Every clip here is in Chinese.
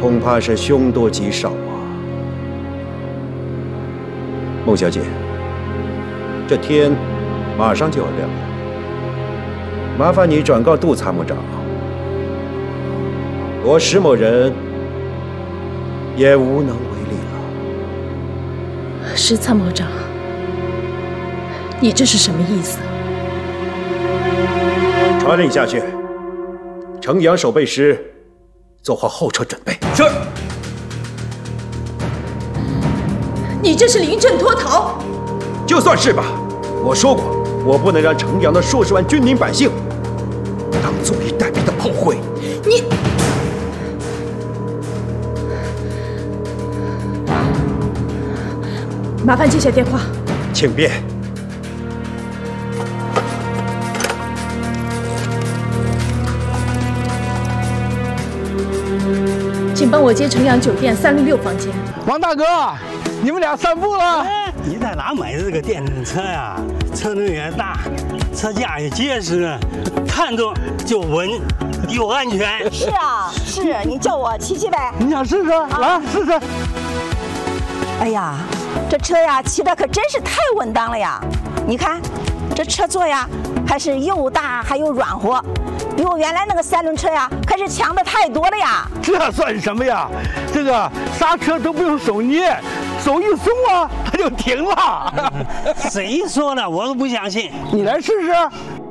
恐怕是凶多吉少啊。孟小姐，这天马上就要亮了，麻烦你转告杜参谋长，我石某人也无能为力了。 石参谋长，你这是什么意思？ 传令下去，城阳守备师做好后撤准备。是。 你这是临阵脱逃。 就算是吧，我说过，我不能让城阳的数十万军民百姓当坐以待毙的炮灰。 你，麻烦接下电话。 请便。 请帮我接城阳酒店306房间。 王大哥，你们俩散步了？ 你在哪买的这个电动车呀？车轮也大，车架也结实，看着就稳又安全。 是啊，是你叫我骑骑呗。 你想试试？来试试。 哎呀，这车呀骑的可真是太稳当了呀！你看，这车座呀还是又大还又软和，比我原来那个3轮车呀可是强的太多了呀。 这算什么呀？这个刹车都不用手捏，手一松啊，它就停了。 谁说的？我都不相信。 你来试试。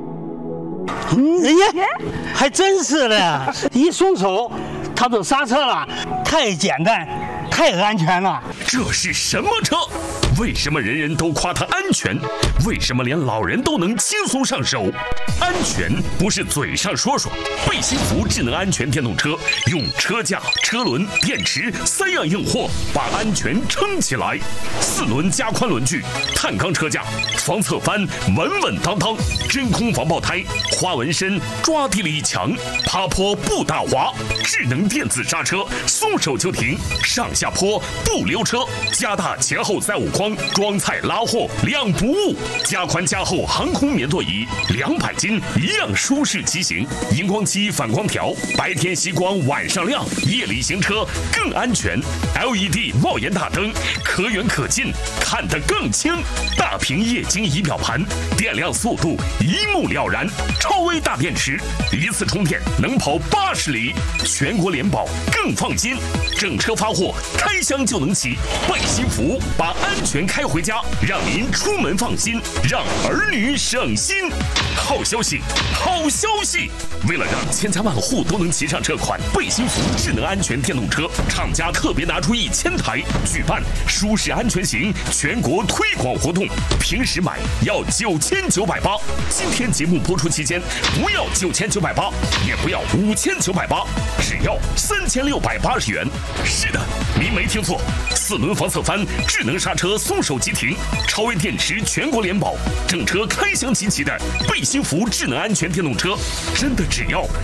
哎呀，还真是的呀！一松手，它就刹车了，太简单，太安全了。 这是什么车？为什么人人都夸它安全？为什么连老人都能轻松上手？安全不是嘴上说说。贝辛福智能安全电动车用车架、车轮、电池3样硬货把安全撑起来。4轮加宽轮距，碳钢车架，防侧翻稳稳当当，真空防爆胎，花纹身抓地力强，爬坡不打滑，智能电子刹车，松手就停，上下坡不溜车，加大前后载物框，装菜拉货2不误，加宽加厚航空棉座椅，200斤一样舒适骑行，荧光漆反光条，白天吸光晚上亮，夜里行车更安全。LED 帽檐大灯，可远可近，看得更清。大屏液晶仪表盘，电量速度一目了然。超微大电池，一次充电能跑80里，全国联保更放心。整车发货，开箱就能骑。贝辛福把安全开回家，让您出门放心，让儿女省心。好消息，好消息！为了让千家万户都能骑上这款贝辛福智能安全电动车，厂家特别拿出1000台，举办舒适安全行全国推广活动。平时买要9980，今天节目播出期间不要9980，也不要5980，只要3680元。是的，您没听错，4轮防侧翻，智能刹车，松手即停，超微电池，全国联保，整车开箱集齐的贝辛福智能安全电动车，真的只要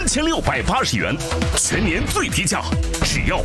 3680元，全年最低价，只要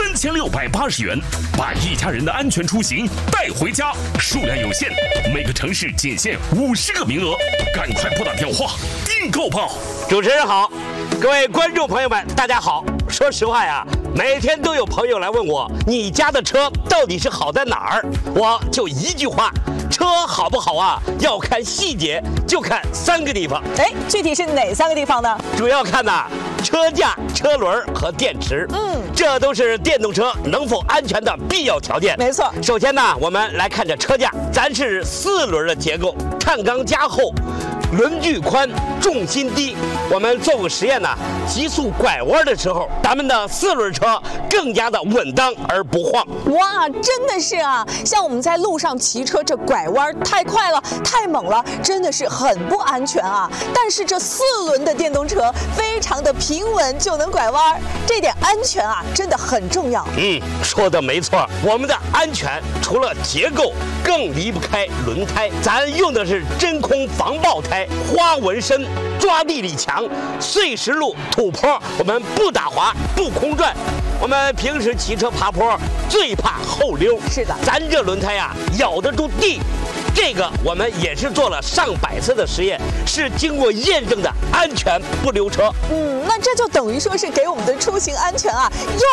3680元，把一家人的安全出行带回家，数量有限，每个城市仅限50个名额，赶快拨打电话订购吧。 主持人好，各位观众朋友们，大家好。说实话呀，每天都有朋友来问我，你家的车到底是好在哪儿？我就一句话，车好不好啊，要看细节，就看3个地方。 哎，具体是哪3个地方呢？ 主要看呐，车架、车轮和电池。这都是电动车能否安全的必要条件。 没错。 首先呢，我们来看这车架，咱是4轮的结构，碳钢加厚，轮距宽，重心低。我们做过实验呢，急速拐弯的时候，咱们的4轮车更加的稳当而不晃。 哇，真的是啊！像我们在路上骑车，这拐弯太快了，太猛了，真的是很不安全啊。但是这4轮的电动车非常的平稳，就能拐弯，这点安全啊，真的很重要。 说的没错，我们的安全除了结构，更离不开轮胎。咱用的是真空防爆胎，花纹身，抓地力强，碎石路、土坡我们不打滑，不空转。我们平时骑车爬坡最怕后溜， 是的， 咱这轮胎呀咬得住地。这个我们也是做了上百次的实验，是经过验证的安全不溜车。 那这就等于说是给我们的出行安全啊